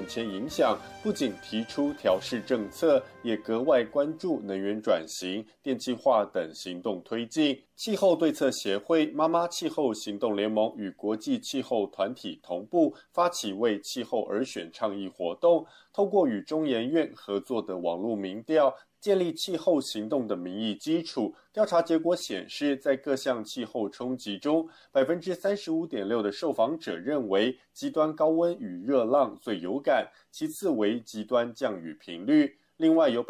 迁影响，不仅提出调适政策，也格外关注能源转型、电气化等行动推进。气候对策协会、妈妈气候行动联盟与国际气候团体同步发起为气候而选倡议活动，透过与中研院合作的网络民调，建立气候行动的民意基础。调查结果显示，在各项气候冲击中，35.6%的受访者认为极端高温与热浪最有感，其次为极端降雨频率。另外有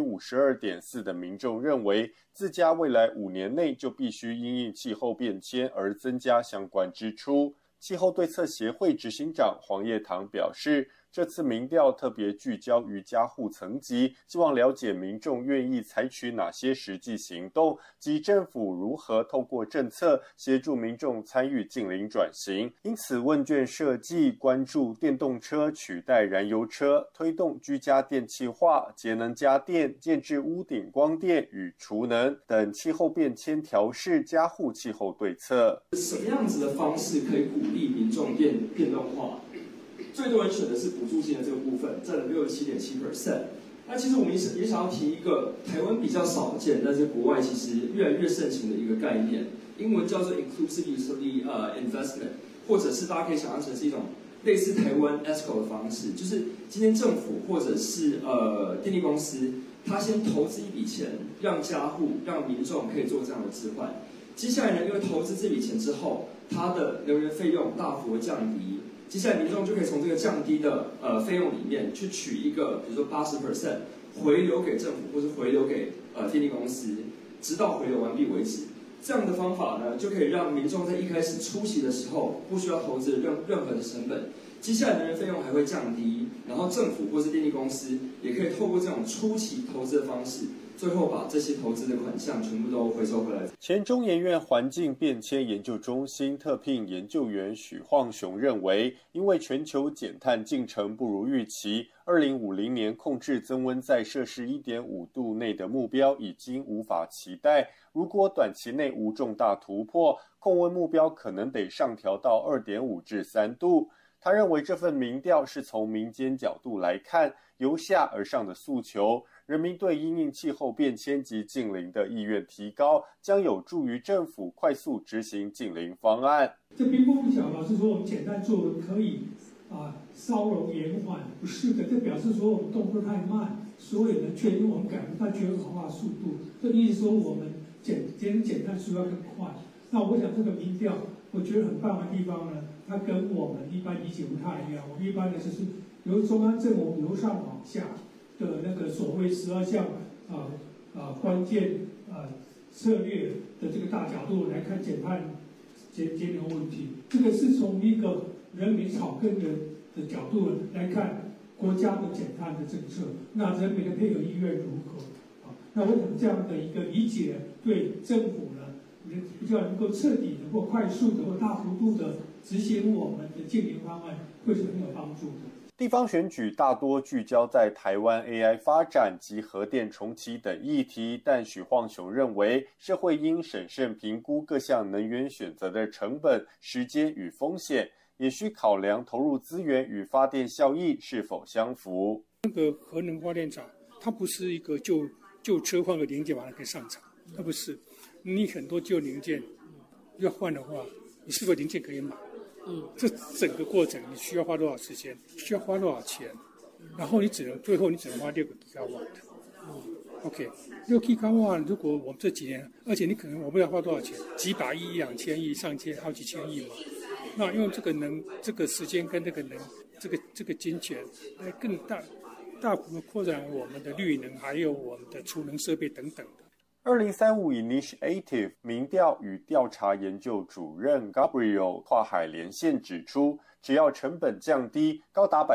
52.4%的民众认为，自家未来5年内就必须因应气候变迁而增加相关支出。气候对策协会执行长黄叶堂表示，这次民调特别聚焦于家户层级，希望了解民众愿意采取哪些实际行动，及政府如何透过政策协助民众参与净零转型。因此，问卷设计关注电动车取代燃油车、推动居家电气化、节能家电、建置屋顶光电与储能等气候变迁调适家户气候对策。 什么样子的方式可以鼓励民众电动化？最多人选的是补助金的这个部分，占了67.7%。那其实我们也想要提一个台湾比较少见，但是国外其实越来越盛行的一个概念，英文叫做 Inclusive Utility Investment， 或者是大家可以想象成是一种类似台湾 ESCO 的方式，就是今天政府或者是电力公司，他先投资一笔钱，让家户、让民众可以做这样的置换。接下来呢，因为投资这笔钱之后，它的能源费用大幅降低。接下来民众就可以从这个降低的费用里面去取一个，比如说80% 回流给政府，或是回流给电力公司，直到回流完毕为止。这样的方法呢，就可以让民众在一开始初期的时候不需要投资任何的成本，接下来能源费用还会降低，然后政府或是电力公司也可以透过这种初期投资的方式，最后把这些投资的款项全部都回收回来。 前中研院环境变迁研究中心特聘研究员许晃雄认为，因为全球减碳进程不如预期，2050年控制增温在摄氏1.5度内的目标已经无法期待。如果短期内无重大突破，控温目标可能得上调到2.5至3度。他认为这份民调是从民间角度来看，由下而上的诉求，人民对因应气候变迁及净零的意愿提高，将有助于政府快速执行净零方案。 这并不表示说我们简单做可以稍容延缓，不是的，这表示说我们动作太慢，所以呢，因为我们赶不上全球化速度，这意思说我们减碳速度要更快。那我想这个民调，我觉得很棒的地方呢，它跟我们一般理解不太一样。我们一般呢就是由中央政府由上往下的那个所谓12项关键策略的这个大角度来看减能问题。这个是从一个人民草根的角度来看国家的减碳的政策，那人民的配合意愿如何？那我想这样的一个理解对政府呢，比较能够彻底的或快速的或大幅度的执行我们的净零方案，会是很有帮助的。 地方选举大多聚焦在台湾 AI 发展及核电重启等议题，但许晃雄认为，社会应审慎评估各项能源选择的成本、时间与风险，也需考量投入资源与发电效益是否相符。 那个核能发电厂，它不是一个旧车换个零件把它给上场，它不是。你很多旧零件要换的话，你是否零件可以买？这整个过程你需要花多少时间？需要花多少钱？然后最后你只能花6个吉瓦。OK， 6吉瓦，如果我们这几年，而且我们要花多少钱？几百亿、2000亿、上千、好几千亿嘛。那用这个时间跟这个金钱来更大幅的扩展我们的绿能，还有我们的储能设备等等的。 2035 Initiative 民调与调查研究主任 Gabriel 跨海连线指出，只要成本降低，高达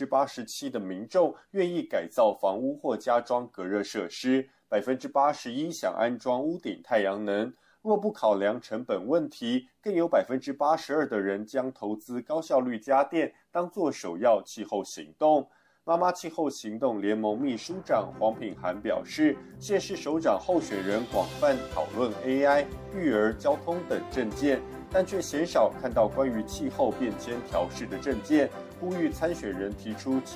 87%的民众愿意改造房屋或加装隔热设施，81%想安装屋顶太阳能。若不考量成本问题，更有82%的人将投资高效率家电当作首要气候行动。妈妈气候行动联盟秘书长黄品涵表示，县市首长候选人广泛讨论 AI、育儿、交通等政见，但却鲜少看到关于气候变迁调适的政见，呼吁参选人提出